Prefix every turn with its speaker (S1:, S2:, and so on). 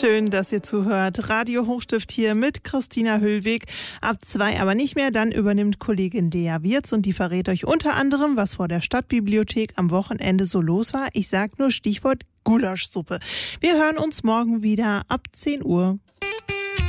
S1: Schön, dass ihr zuhört. Radio Hochstift hier mit Christina Hüllweg. Ab 2 aber nicht mehr, dann übernimmt Kollegin Lea Wirz und die verrät euch unter anderem, was vor der Stadtbibliothek am Wochenende so los war. Ich sag nur Stichwort Gulaschsuppe. Wir hören uns morgen wieder ab 10 Uhr.